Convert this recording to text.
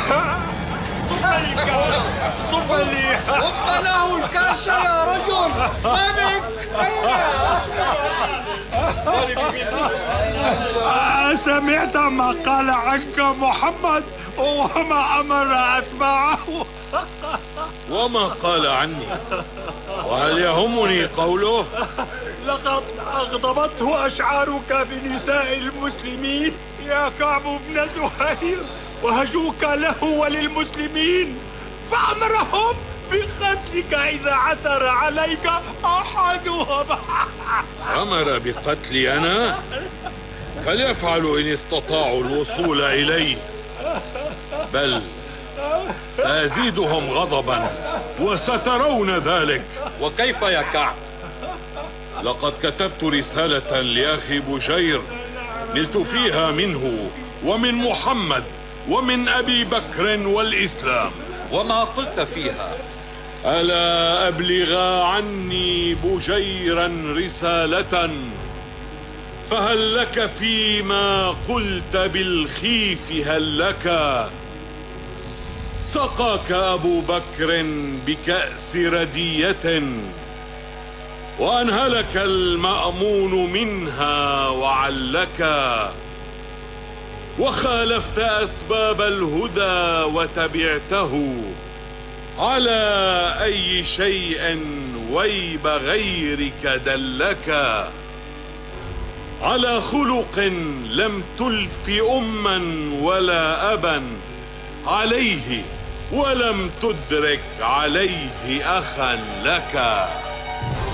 صب لي صب له الكاس يا رجل. مالك؟ سمعت ما قال عنك محمد وما أمر أتباعه؟ وما قال عني؟ وهل يهمني قوله؟ لقد أغضبته أشعارك بنساء المسلمين يا كعب بن زهير، وهجوك له وللمسلمين، فأمرهم بقتلك إذا عثر عليك أحدهم. أمر بقتلي أنا؟ فليفعلوا إن استطاعوا الوصول إليه، بل سأزيدهم غضبا وسترون ذلك. وكيف يا كعب؟ لقد كتبت رسالة لأخي بجير نلت فيها منه ومن محمد ومن أبي بكر والإسلام. وما قلت فيها؟ ألا أبلغ عني بجيرا رسالة، فهل لك فيما قلت بالخيف هل لك؟ سقاك أبو بكر بكأس ردية، وأنهلك المأمون منها وعلك، وخالفت أسباب الهدى وتبعته، على أي شيء ويب غيرك دلك؟ على خلق لم تلف أما ولا أبا عليه، ولم تدرك عليه أخا لك.